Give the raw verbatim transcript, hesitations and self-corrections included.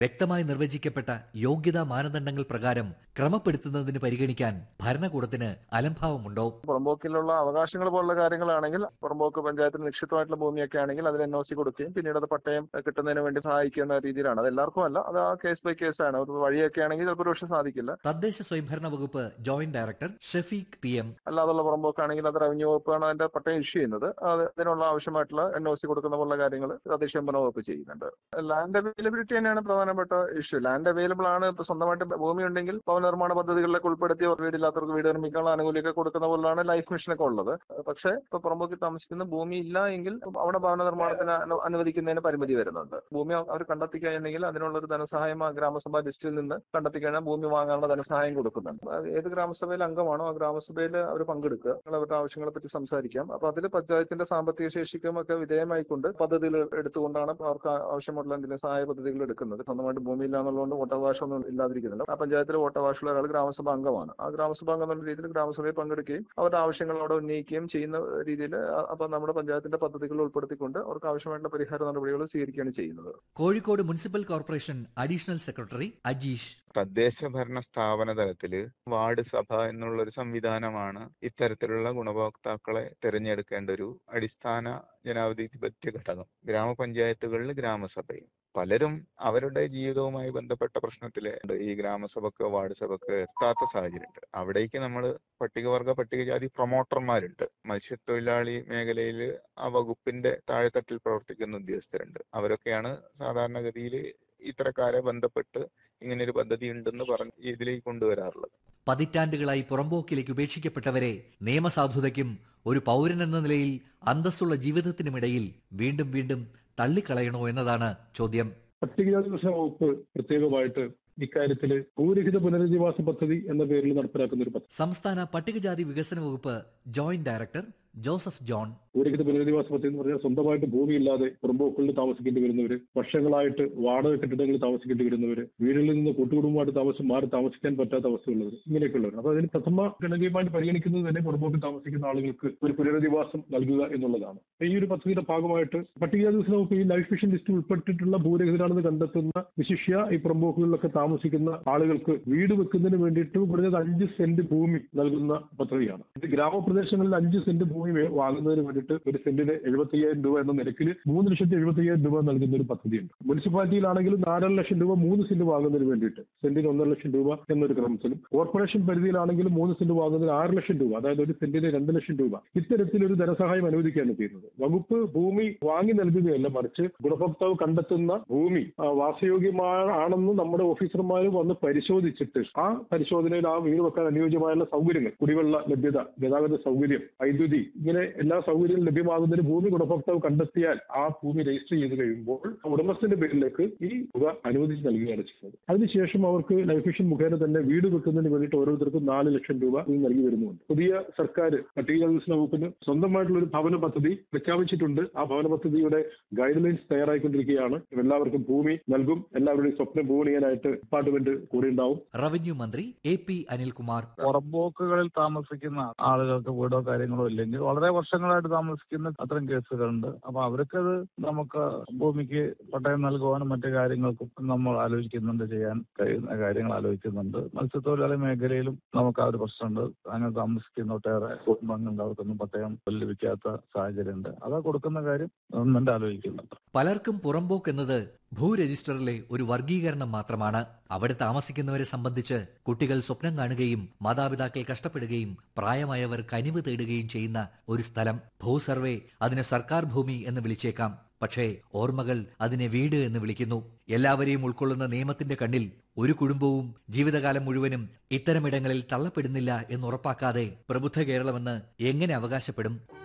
വ്യക്തമായി നിർവചിക്കപ്പെട്ട യോഗ്യതാ മാനദണ്ഡങ്ങൾ പ്രകാരം ക്രമപ്പെടുത്തുന്നതിന് പരിഗണിക്കാൻ ഭരണകൂടത്തിന് അലംഭാവമുണ്ടോ? പുറമ്പോക്കിലുള്ള അവകാശങ്ങൾ പോലുള്ള കാര്യങ്ങളാണെങ്കിൽ പുറമ്പോക്ക് പഞ്ചായത്തിന് നിക്ഷിപ്തമായിട്ടുള്ള ഭൂമിയൊക്കെ ആണെങ്കിൽ അതിന് എൻ ഒ സി കൊടുക്കുകയും പിന്നീട് അത് പട്ടയം കിട്ടുന്നതിന് വേണ്ടി സഹായിക്കുന്ന രീതിയിലാണ്. അത് എല്ലാവർക്കും അല്ല, അത് ആ കേസ് ബൈ കേസ് ആണ്. ഒരു വഴിയൊക്കെ ആണെങ്കിൽ ചിലപ്പോൾ പക്ഷേ സാധിക്കില്ല. തദ്ദേശ സ്വയംഭരണ വകുപ്പ് joint director Shafeeq P M. അല്ലാതുള്ള പുറമ്പോക്കാണെങ്കിൽ അത് റവന്യൂ വകുപ്പാണ് അതിന്റെ പട്ടയം ഇഷ്യൂ ചെയ്യുന്നത്. അത് അതിനുള്ള ആവശ്യമായിട്ടുള്ള എൻ ഒ സി കൊടുക്കുന്ന പോലുള്ള കാര്യങ്ങൾ തദ്ദേശ സ്വയംഭരണ വകുപ്പ് ചെയ്യുന്നുണ്ട്. ലാൻഡ് അവൈലബിലിറ്റി തന്നെയാണ് പ്രധാനപ്പെട്ട ഇഷ്യൂ. ലാൻഡ് അവൈലബിൾ ആണ്. ഇപ്പൊ സ്വന്തമായിട്ട് ഭൂമി ഉണ്ടെങ്കിൽ ഭവന നിർമ്മാണ പദ്ധതികളിലൊക്കെ ഉൾപ്പെടുത്തി വീടില്ലാത്തവർക്ക് വീട് നിർമ്മിക്കാനുള്ള ആനുകൂല്യമൊക്കെ കൊടുക്കുന്ന പോലാണ് ലൈഫ് മിഷനൊക്കെ ഉള്ളത്. പക്ഷേ ഇപ്പൊ പുറമ്പോക്കിൽ താമസിക്കുന്ന ഭൂമി ഇല്ല എങ്കിൽ അവിടെ ഭവന നിർമ്മാണത്തിന് അനുവദിക്കുന്നതിന് പരിമിതി വരുന്നുണ്ട്. ഭൂമി അവർ കണ്ടെത്തിക്കഴിഞ്ഞെങ്കിൽ അതിനുള്ള ഒരു ധനസഹായം ആ ഗ്രാമസഭാ ലിസ്റ്റിൽ നിന്ന് കണ്ടെത്തിക്കഴിഞ്ഞാൽ ഭൂമി വാങ്ങാനുള്ള ധനസഹായം കൊടുക്കുന്നുണ്ട്. ഏത് ഗ്രാമസഭയിൽ അംഗമാണോ ആ ഗ്രാമസഭയിൽ അവർ പങ്കെടുക്കുക, അവരുടെ ആവശ്യങ്ങളെ പറ്റി സംസാരിക്കാം. അപ്പൊ അതിൽ പഞ്ചായത്തിന്റെ സാമ്പത്തിക ശേഷിക്കും ഒക്കെ വിധേയമായിക്കൊണ്ട് പദ്ധതികൾ എടുത്തുകൊണ്ടാണ് അവർക്ക് ആവശ്യമുള്ള എന്തെങ്കിലും സഹായ പദ്ധതികൾ എടുക്കുന്നത്. സ്വന്തമായിട്ട് ഭൂമി ഇല്ല എന്നുള്ളതുകൊണ്ട് വോട്ടവകാശമൊന്നും ഇല്ലാതിരിക്കുന്നില്ല. ആ പഞ്ചായത്തിൽ വോട്ടവകാശമുള്ള ഒരാൾ ഗ്രാമസഭാ അംഗമാണ്. ആ ഗ്രാമസഭാ അംഗം എന്നുള്ള രീതിയിൽ ഗ്രാമസഭയിൽ പങ്കെടുക്കുകയും അവരുടെ ആവശ്യങ്ങൾ അവിടെ ഉന്നയിക്കുകയും ചെയ്യുന്ന രീതിയിൽ അപ്പൊ നമ്മുടെ പഞ്ചായത്തിന്റെ പദ്ധതികൾ ഉൾപ്പെടുത്തിക്കൊണ്ട് അവർക്ക് ആവശ്യമായിട്ടുള്ള പരിഹാര നടപടികൾ സ്വീകരിക്കുകയാണ് ചെയ്യുന്നത്. Kozhikode municipal corporation additional secretary Ajeesh. തദ്ദേശ ഭരണ സ്ഥാപന തലത്തില് വാർഡ് സഭ എന്നുള്ള ഒരു സംവിധാനമാണ് ഇത്തരത്തിലുള്ള ഗുണഭോക്താക്കളെ തിരഞ്ഞെടുക്കേണ്ട ഒരു അടിസ്ഥാന ജനാധിപത്യ ഘടകം. ഗ്രാമപഞ്ചായത്തുകളിൽ ഗ്രാമസഭയും പലരും അവരുടെ ജീവിതവുമായി ബന്ധപ്പെട്ട പ്രശ്നത്തില് ഈ ഗ്രാമസഭക്കോ വാർഡ് സഭക്കോ എത്താത്ത സാഹചര്യമുണ്ട്. അവിടേക്ക് നമ്മൾ പട്ടികവർഗ പട്ടികജാതി പ്രൊമോട്ടർമാരുണ്ട്. മത്സ്യത്തൊഴിലാളി മേഖലയിൽ ആ വകുപ്പിന്റെ താഴെത്തട്ടിൽ പ്രവർത്തിക്കുന്ന ഉദ്യോഗസ്ഥരുണ്ട്. അവരൊക്കെയാണ് സാധാരണഗതിയിൽ ഇത്തരക്കാരെ ബന്ധപ്പെട്ട് ഇങ്ങനൊരു പദ്ധതി ഉണ്ടെന്ന് പറഞ്ഞ് ഇതിലേക്ക് കൊണ്ടുവരാറുള്ളത്. പതിറ്റാണ്ടുകളായി പുറമ്പോക്കിലേക്ക് ഉപേക്ഷിക്കപ്പെട്ടവരെ നിയമസാധുതയ്ക്കും ഒരു പൗരനെന്ന നിലയിൽ അന്തസ്സുള്ള ജീവിതത്തിനുമിടയിൽ വീണ്ടും വീണ്ടും തള്ളിക്കളയണോ എന്നതാണ് ചോദ്യം. പട്ടികജാതി വികസന വകുപ്പ് പ്രത്യേകമായിട്ട് ഇക്കാര്യത്തില് ഭൂരഹിത പുനരധിവാസ പദ്ധതി എന്ന പേരിൽ നടപ്പിലാക്കുന്ന ഒരു പദ്ധതി. സംസ്ഥാന പട്ടികജാതി വികസന വകുപ്പ് ജോയിന്റ് ഡയറക്ടർ ജോസഫ് ജോൺ. ഭൂരഹിത പുനരധിവാസ പദ്ധതി എന്ന് പറഞ്ഞാൽ സ്വന്തമായിട്ട് ഭൂമിയില്ലാതെ പുറമ്പോക്കുകളിൽ താമസിക്കേണ്ടി വരുന്നവര്, വർഷങ്ങളായിട്ട് വാടക കെട്ടിടങ്ങളിൽ താമസിക്കേണ്ടി വരുന്നവര്, വീടുകളിൽ നിന്ന് കൂട്ടുകുടുംബമായിട്ട് താമസം മാറി താമസിക്കാൻ പറ്റാത്ത അവസ്ഥയുള്ളവർ, ഇങ്ങനെയൊക്കെയുള്ളവർ. അപ്പൊ അതിന് പ്രഥമ ഗണനീയമായിട്ട് പരിഗണിക്കുന്നത് തന്നെ പുറമ്പോക്കിൽ താമസിക്കുന്ന ആളുകൾക്ക് ഒരു പുനരധിവാസം നൽകുക എന്നുള്ളതാണ്. ഈ ഒരു പദ്ധതിയുടെ ഭാഗമായിട്ട് പട്ടികജാതി വികസന വകുപ്പ് ഈ ലൈഫ് മിഷൻ ലിസ്റ്റിൽ ഉൾപ്പെട്ടിട്ടുള്ള ഭൂരഹിതരാണെന്ന് കണ്ടെത്തുന്ന വിശിഷ്യ ഈ പുറമ്പോക്കുകളിലൊക്കെ താമസിക്കുന്ന ആളുകൾക്ക് വീട് വെക്കുന്നതിന് വേണ്ടിയിട്ട് കുറഞ്ഞത് അഞ്ച് സെന്റ് ഭൂമി നൽകുന്ന പദ്ധതിയാണ്. ഇത് ഗ്രാമപ്രദേശങ്ങളിൽ അഞ്ച് സെന്റ് ഭൂമി വാങ്ങുന്നതിന് വേണ്ടിയിട്ട് ഒരു സെന്റിന് എഴുപത്തി അയ്യായിരം രൂപ എന്ന നിരക്കിൽ മൂന്ന് ലക്ഷത്തി എഴുപത്തി അയ്യായിരം രൂപ നൽകുന്ന ഒരു പദ്ധതിയുണ്ട്. മുനിസിപ്പാലിറ്റിയിലാണെങ്കിലും നാലര ലക്ഷം രൂപ മൂന്ന് സെന്റ് വാങ്ങുന്നതിന് വേണ്ടിയിട്ട് സെന്റിന് ഒന്നര ലക്ഷം രൂപ എന്നൊരു ക്രമത്തിലും, കോർപ്പറേഷൻ പരിധിയിലാണെങ്കിലും മൂന്ന് സെന്റ് വാങ്ങുന്നതിന് ആറ് ലക്ഷം രൂപ, അതായത് ഒരു സെന്റിന് രണ്ട് ലക്ഷം രൂപ ഇത്തരത്തിലൊരു ധനസഹായം അനുവദിക്കുകയാണ് ചെയ്യുന്നത്. വകുപ്പ് ഭൂമി വാങ്ങി നൽകുകയല്ല, മറിച്ച് ഗുണഭോക്താവ് കണ്ടെത്തുന്ന ഭൂമി വാസയോഗ്യമാണെന്ന് നമ്മുടെ ഓഫീസർമാർ വന്ന് പരിശോധിച്ചിട്ട് ആ പരിശോധനയിൽ ആ വീട് വെക്കാൻ അനുയോജ്യമായുള്ള സൗകര്യങ്ങൾ, കുടിവെള്ള ലഭ്യത, ഗതാഗത സൗകര്യം, വൈദ്യുതി, ഇങ്ങനെ എല്ലാ സൗകര്യങ്ങളും ലഭ്യമാകുന്നതിന് ഭൂമി ഗുണഭോക്താവ് കണ്ടെത്തിയാൽ ആ ഭൂമി രജിസ്റ്റർ ചെയ്ത് കഴിയുമ്പോൾ ഉടമസ്ഥന്റെ പേരിലേക്ക് ഈ തുക അനുവദിച്ച് നൽകുകയാണ് ചെയ്യുന്നത്. അതിനുശേഷം അവർക്ക് ലൈഫ് മിഷൻ മുഖേന തന്നെ വീട് വെക്കുന്നതിന് വേണ്ടിയിട്ട് ഓരോരുത്തർക്കും നാല് ലക്ഷം രൂപ നൽകി വരുന്നുണ്ട്. പുതിയ സർക്കാർ പട്ടികജാതി വികസന വകുപ്പിന് സ്വന്തമായിട്ടുള്ള ഒരു ഭവന പദ്ധതി പ്രഖ്യാപിച്ചിട്ടുണ്ട്. ആ ഭവന പദ്ധതിയുടെ ഗൈഡ് ലൈൻസ് തയ്യാറായിക്കൊണ്ടിരിക്കുകയാണ്. എല്ലാവർക്കും ഭൂമി നൽകും. എല്ലാവരുടെയും സ്വപ്നം പൂർണ്ണിയാനായിട്ട് ഡിപ്പാർട്ട്മെന്റ് കൂടെ ഉണ്ടാവും. റവന്യൂ മന്ത്രി എ പി അനിൽകുമാർ. പുറമ്പോക്കുകളിൽ താമസിക്കുന്ന ആളുകൾക്ക് വീടോ കാര്യങ്ങളോ ഇല്ലെങ്കിൽ വളരെ വർഷങ്ങളായിട്ട് താമസിക്കുന്ന അത്തരം കേസുകളുണ്ട്. അപ്പൊ അവർക്കത് നമുക്ക് ഭൂമിക്ക് പട്ടയം നൽകുവാനും മറ്റു കാര്യങ്ങൾക്കും നമ്മൾ ആലോചിക്കുന്നുണ്ട്, ചെയ്യാൻ കഴിയുന്ന കാര്യങ്ങൾ ആലോചിക്കുന്നുണ്ട്. മത്സ്യത്തൊഴിലാളി മേഖലയിലും നമുക്ക് ആ ഒരു പ്രശ്നമുണ്ട്. അങ്ങനെ താമസിക്കുന്ന ഒട്ടേറെ കുടുംബങ്ങളുണ്ട്, അവർക്കൊന്നും പട്ടയം ലഭിക്കാത്ത സാഹചര്യമുണ്ട്. അതാ കൊടുക്കുന്ന കാര്യം ഗവൺമെന്റ് ആലോചിക്കുന്നുണ്ട്. പലർക്കും പുറമ്പോക്ക് എന്നത് ഭൂരജിസ്റ്ററിലെ ഒരു വർഗീകരണം മാത്രമാണ്. അവിടെ താമസിക്കുന്നവരെ സംബന്ധിച്ച് കുട്ടികൾ സ്വപ്നം കാണുകയും മാതാപിതാക്കൾ കഷ്ടപ്പെടുകയും പ്രായമായവർ കനിവ് തേടുകയും ചെയ്യുന്ന ഒരു സ്ഥലം. ഭൂസർവേ അതിനെ സർക്കാർ ഭൂമി എന്ന് വിളിച്ചേക്കാം, പക്ഷേ ഓർമ്മകൾ അതിനെ വീട് എന്ന് വിളിക്കുന്നു. എല്ലാവരെയും ഉൾക്കൊള്ളുന്ന നിയമത്തിന്റെ കണ്ണിൽ ഒരു കുടുംബവും ജീവിതകാലം മുഴുവനും ഇത്തരമിടങ്ങളിൽ തള്ളപ്പെടുന്നില്ല എന്ന് ഉറപ്പാക്കാതെ പ്രബുദ്ധ കേരളമെന്ന് എങ്ങനെ അവകാശപ്പെടും?